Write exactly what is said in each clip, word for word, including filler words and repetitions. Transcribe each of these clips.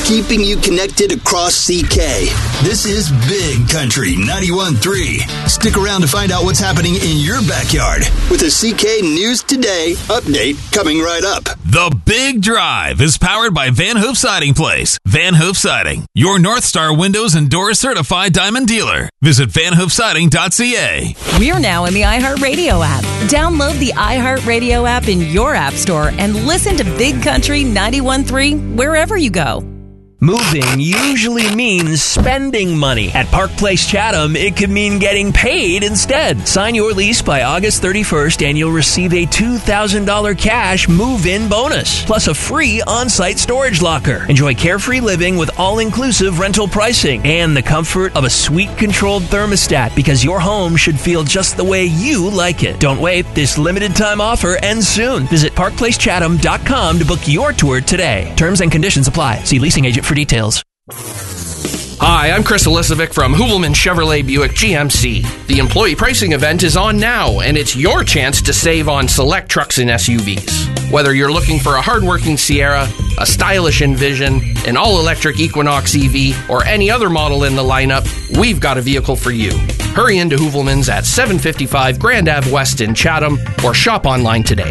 keeping you connected across C K. This is Big Country ninety-one point three. Stick around to find out what's happening in your backyard with a C K News Today update coming right up. The Big Drive is powered by Van Hoof Siding Place. Van Hoof Siding, your North Star Windows and Doors certified diamond dealer. Visit van hoof siding dot c a. We're now in the iHeartRadio app. Download the iHeartRadio app in your app store and listen to Big Country ninety-one point three wherever you go. Moving usually means spending money. At Park Place Chatham, it could mean getting paid instead. Sign your lease by August thirty-first and you'll receive a two thousand dollars cash move-in bonus, plus a free on-site storage locker. Enjoy carefree living with all-inclusive rental pricing and the comfort of a suite controlled thermostat, because your home should feel just the way you like it. Don't wait. This limited time offer ends soon. Visit park place chatham dot com to book your tour today. Terms and conditions apply. See leasing agent for details. Hi, I'm Chris Elisovic from Hoovelman Chevrolet Buick G M C. The employee pricing event is on now, and it's your chance to save on select trucks and S U Vs. Whether you're looking for a hardworking Sierra, a stylish Envision, an all-electric Equinox E V, or any other model in the lineup, we've got a vehicle for you. Hurry into Hoovelman's at seven fifty-five Grand Ave West in Chatham, or shop online today.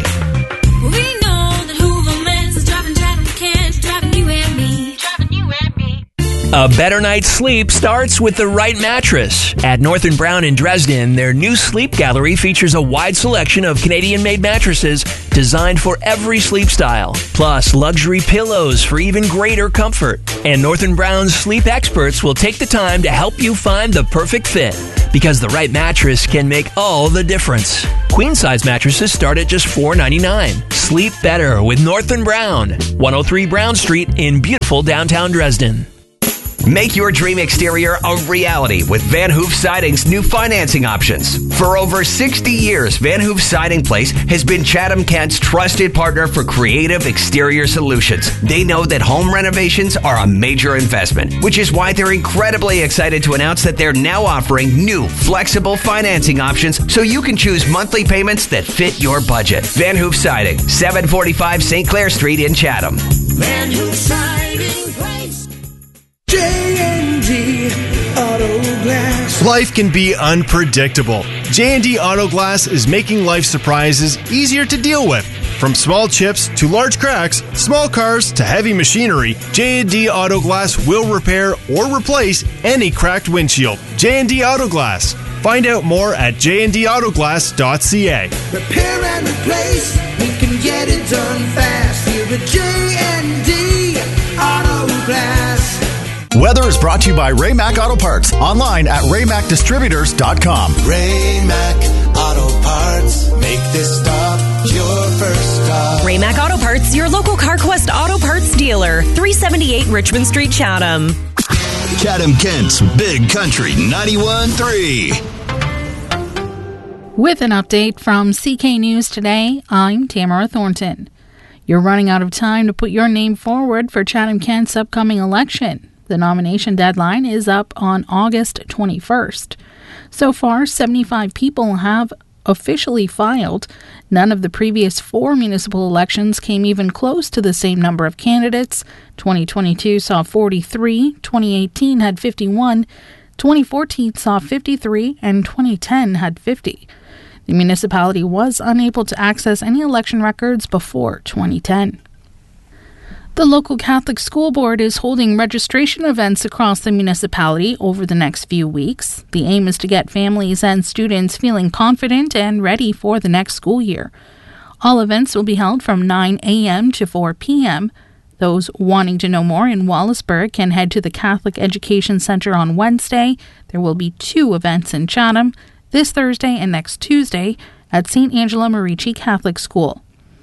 We know that Hoovelman's is driving Chatham Kent, driving you and me, driving you and me. A better night's sleep starts with the right mattress. At North and Brown in Dresden, their new sleep gallery features a wide selection of Canadian-made mattresses designed for every sleep style, plus luxury pillows for even greater comfort. And North and Brown's sleep experts will take the time to help you find the perfect fit, because the right mattress can make all the difference. Queen-size mattresses start at just four dollars and ninety-nine cents. Sleep better with North and Brown, one oh three Brown Street in beautiful downtown Dresden. Make your dream exterior a reality with Van Hoof Siding's new financing options. For over sixty years, Van Hoof Siding Place has been Chatham-Kent's trusted partner for creative exterior solutions. They know that home renovations are a major investment, which is why they're incredibly excited to announce that they're now offering new flexible financing options so you can choose monthly payments that fit your budget. Van Hoof Siding, seven forty-five Saint Clair Street in Chatham. Van Hoof Siding Place. J and D Auto Glass. Life can be unpredictable. J and D Auto Glass is making life surprises easier to deal with. From small chips to large cracks, small cars to heavy machinery, J and D Auto Glass will repair or replace any cracked windshield. J and D Auto Glass. Find out more at j and d auto glass dot c a. Repair and replace, we can get it done fast here at J and D Auto Glass. Weather is brought to you by Raymac Auto Parts. Online at ray mac distributors dot com. Raymac Auto Parts. Make this stop your first stop. Raymac Auto Parts, your local CarQuest Auto Parts dealer. three seventy-eight Richmond Street, Chatham. Chatham Kent's Big Country ninety-one point three. With an update from C K News Today, I'm Tamara Thornton. You're running out of time to put your name forward for Chatham Kent's upcoming election. The nomination deadline is up on August twenty-first. So far, seventy-five people have officially filed. None of the previous four municipal elections came even close to the same number of candidates. twenty twenty-two saw forty-three, twenty eighteen had fifty-one, twenty fourteen saw fifty-three, and twenty ten had fifty. The municipality was unable to access any election records before twenty ten. The local Catholic School Board is holding registration events across the municipality over the next few weeks. The aim is to get families and students feeling confident and ready for the next school year. All events will be held from nine a.m. to four p.m. Those wanting to know more in Wallaceburg can head to the Catholic Education Center on Wednesday. There will be two events in Chatham, this Thursday and next Tuesday, at Saint Angela Merici Catholic School.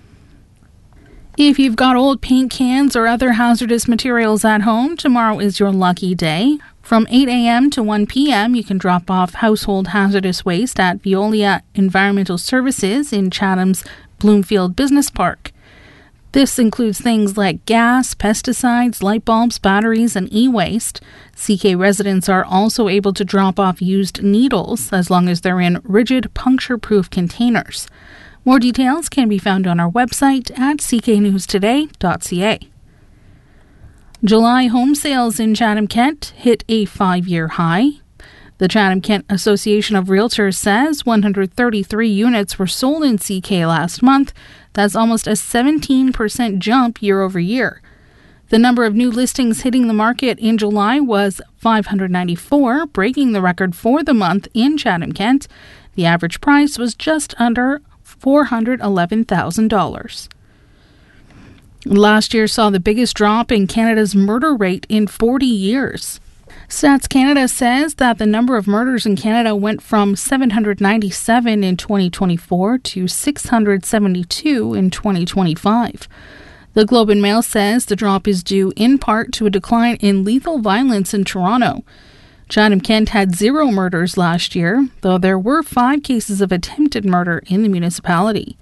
If you've got old paint cans or other hazardous materials at home, tomorrow is your lucky day. From eight a.m. to one p.m., you can drop off household hazardous waste at Veolia Environmental Services in Chatham's Bloomfield Business Park. This includes things like gas, pesticides, light bulbs, batteries, and e-waste. C K residents are also able to drop off used needles as long as they're in rigid, puncture-proof containers. More details can be found on our website at c k news today dot c a. July home sales in Chatham-Kent hit a five-year high. The Chatham-Kent Association of Realtors says one hundred thirty-three units were sold in C K last month. That's almost a seventeen percent jump year over year. The number of new listings hitting the market in July was five hundred ninety-four, breaking the record for the month in Chatham-Kent. The average price was just under four hundred eleven thousand dollars. Last year saw the biggest drop in Canada's murder rate in forty years. Stats Canada says that the number of murders in Canada went from seven hundred ninety-seven in twenty twenty-four to six hundred seventy-two in twenty twenty-five. The Globe and Mail says the drop is due in part to a decline in lethal violence in Toronto. Chatham-Kent had zero murders last year, though there were five cases of attempted murder in the municipality.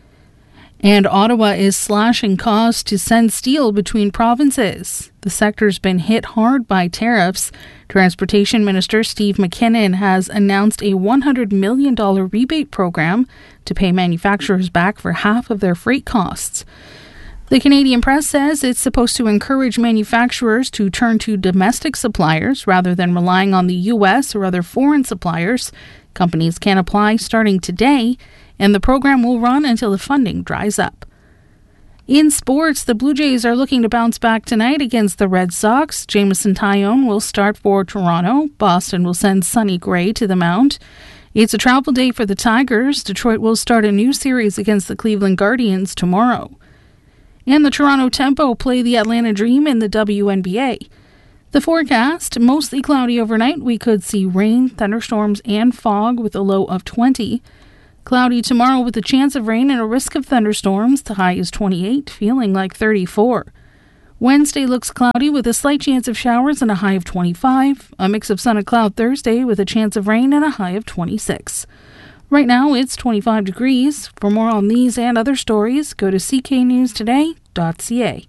And Ottawa is slashing costs to send steel between provinces. The sector's been hit hard by tariffs. Transportation Minister Steve McKinnon has announced a one hundred million dollars rebate program to pay manufacturers back for half of their freight costs. The Canadian Press says it's supposed to encourage manufacturers to turn to domestic suppliers rather than relying on the U S or other foreign suppliers. Companies can apply starting today, and the program will run until the funding dries up. In sports, the Blue Jays are looking to bounce back tonight against the Red Sox. Jameson Taillon will start for Toronto. Boston will send Sonny Gray to the mound. It's a travel day for the Tigers. Detroit will start a new series against the Cleveland Guardians tomorrow. And the Toronto Tempo play the Atlanta Dream in the W N B A. The forecast, mostly cloudy overnight. We could see rain, thunderstorms, and fog with a low of twenty. Cloudy tomorrow with a chance of rain and a risk of thunderstorms. The high is twenty-eight, feeling like thirty-four. Wednesday looks cloudy with a slight chance of showers and a high of twenty-five. A mix of sun and cloud Thursday with a chance of rain and a high of twenty-six. Right now it's twenty-five degrees. For more on these and other stories, go to c k news today dot c a.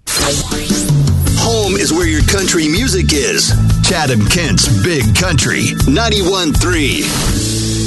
Home is where your country music is. Chatham-Kent's Big Country, ninety-one point three.